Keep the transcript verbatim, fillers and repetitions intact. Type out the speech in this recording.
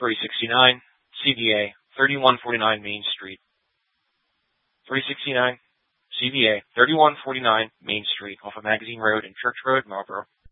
three sixty-nine C V A thirty-one forty-nine Main Street. three sixty-nine C V A thirty-one forty-nine Main Street off of Magazine Road and Church Road, Marlboro.